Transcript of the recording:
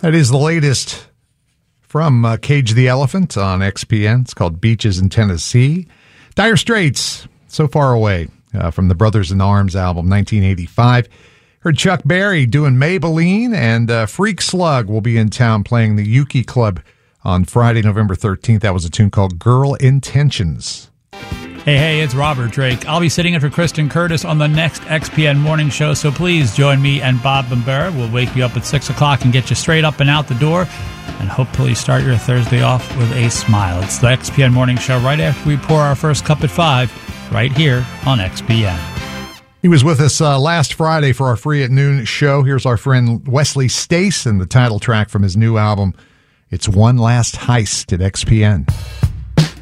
That is the latest from Cage the Elephant on XPN. It's called Beaches in Tennessee. Dire Straits, So Far Away, from the Brothers in Arms album, 1985. Heard Chuck Berry doing Maybelline, and Freak Slug will be in town playing the Yuki Club on Friday, November 13th. That was a tune called Girl Intentions. Hey, it's Robert Drake. I'll be sitting in for Kristen Curtis on the next XPN Morning Show, so please join me and Bob Bombera. We'll wake you up at 6 o'clock and get you straight up and out the door, and hopefully start your Thursday off with a smile. It's the XPN Morning Show right after we pour our first cup at 5, right here on XPN. He was with us last Friday for our Free at Noon show. Here's our friend Wesley Stace and the title track from his new album, It's One Last Heist at XPN.